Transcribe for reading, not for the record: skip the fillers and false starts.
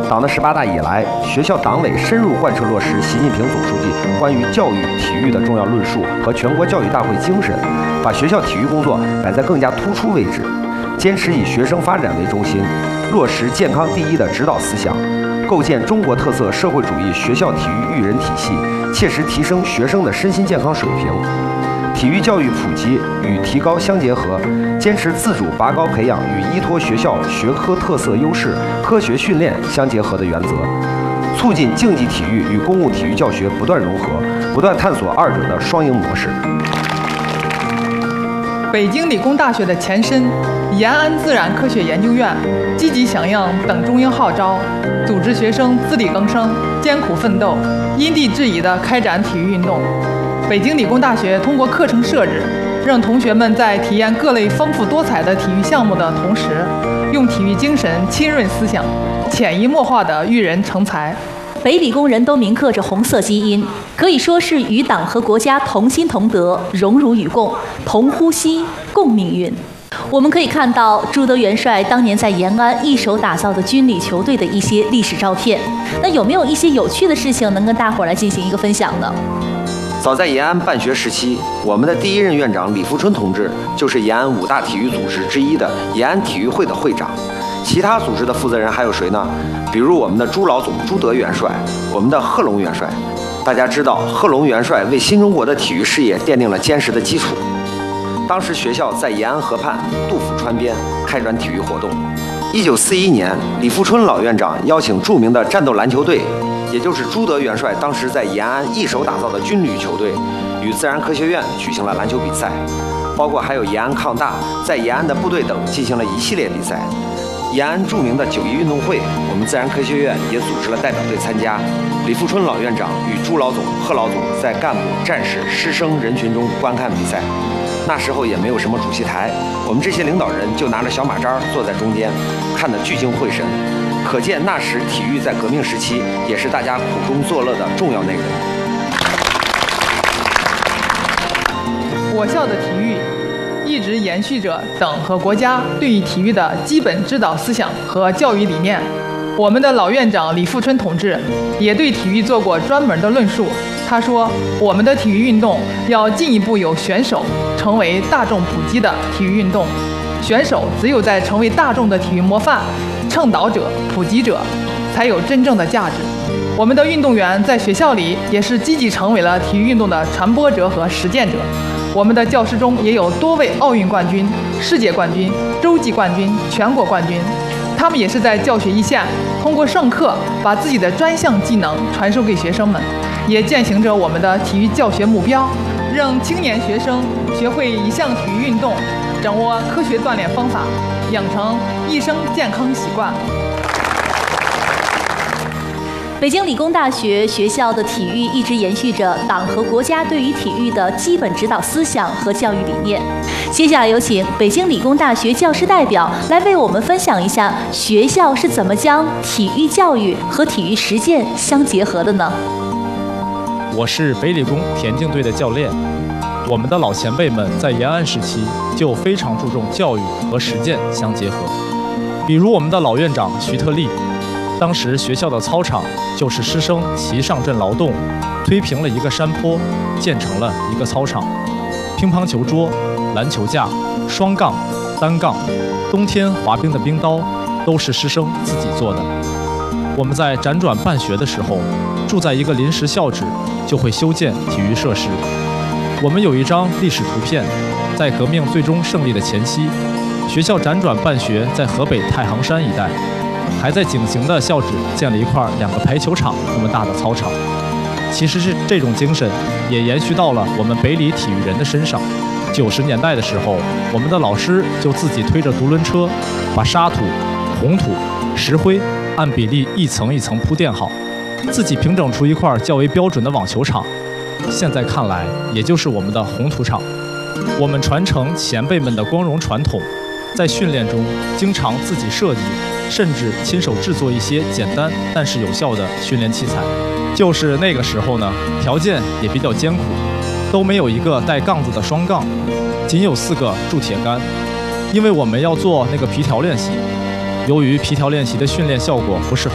党的18大以来，学校党委深入贯彻落实习近平总书记关于教育体育的重要论述和全国教育大会精神，把学校体育工作摆在更加突出位置，坚持以学生发展为中心，落实健康第一的指导思想，构建中国特色社会主义学校体育育人体系，切实提升学生的身心健康水平。体育教育普及与提高相结合，坚持自主拔高培养与依托学校学科特色优势科学训练相结合的原则，促进竞技体育与公共体育教学不断融合，不断探索二者的双赢模式。 北京理工大学的前身延安自然科学研究院积极响应党中央号召，组织学生自力更生、艰苦奋斗，因地制宜地开展体育运动。北京理工大学通过课程设置，让同学们在体验各类丰富多彩的体育项目的同时，用体育精神浸润思想，潜移默化地育人成才。 北理工人都铭刻着红色基因，可以说是与党和国家同心同德、荣辱与共、同呼吸、共命运。我们可以看到朱德元帅当年在延安一手打造的军旅球队的一些历史照片。那有没有一些有趣的事情能跟大伙儿来进行一个分享呢？ 早在延安办学时期，我们的第一任院长李富春同志就是延安5大体育组织之一的延安体育会的会长。其他组织的负责人还有谁呢？比如我们的朱老总朱德元帅，我们的贺龙元帅。大家知道，贺龙元帅为新中国的体育事业奠定了坚实的基础。当时学校在延安河畔杜甫川边开展体育活动。1941年，李富春老院长邀请著名的战斗篮球队，也就是朱德元帅当时在延安一手打造的军旅球队，与自然科学院举行了篮球比赛，包括还有延安抗大在延安的部队等进行了一系列比赛。延安著名的9·1运动会，我们自然科学院也组织了代表队参加。李富春老院长与朱老总、贺老总在干部、战士、师生人群中观看比赛。那时候也没有什么主席台，我们这些领导人就拿着小马扎坐在中间，看得聚精会神。可见那时体育在革命时期也是大家苦中作乐的重要内容。 我校的体育一直延续着党和国家对于体育的基本指导思想和教育理念。我们的老院长李富春同志也对体育做过专门的论述。他说，我们的体育运动要进一步由选手成为大众普及的体育运动。选手只有在成为大众的体育模范、倡导者、普及者，才有真正的价值。我们的运动员在学校里也是积极成为了体育运动的传播者和实践者。我们的教师中也有多位奥运冠军、世界冠军、洲际冠军、全国冠军，他们也是在教学一线，通过上课把自己的专项技能传授给学生们，也践行着我们的体育教学目标，让青年学生学会一项体育运动，掌握科学锻炼方法，养成一生健康习惯。 北京理工大学学校的体育一直延续着党和国家对于体育的基本指导思想和教育理念。接下来有请北京理工大学教师代表来为我们分享一下学校是怎么将体育教育和体育实践相结合的呢？ 我是北理工田径队的教练。我们的老前辈们在延安时期就非常注重教育和实践相结合，比如我们的老院长徐特立。当时学校的操场就是师生齐上阵劳动，推平了一个山坡，建成了一个操场。乒乓球桌、篮球架、双杠、单杠，冬天滑冰的冰刀，都是师生自己做的。我们在辗转办学的时候，住在一个临时校址，就会修建体育设施。我们有一张历史图片，在革命最终胜利的前夕，学校辗转办学在河北太行山一带。还在井陉的校址建了一块2个排球场那么大的操场。其实是这种精神也延续到了我们北理体育人的身上。90年代的时候，我们的老师就自己推着独轮车，把沙土、红土、石灰按比例一层一层铺垫好，自己平整出一块较为标准的网球场。现在看来，也就是我们的红土场。我们传承前辈们的光荣传统，在训练中经常自己设计，甚至亲手制作一些简单但是有效的训练器材。就是那个时候呢，条件也比较艰苦，都没有一个带杠子的双杠，仅有4个铸铁杆。因为我们要做那个皮条练习，由于皮条练习的训练效果不是很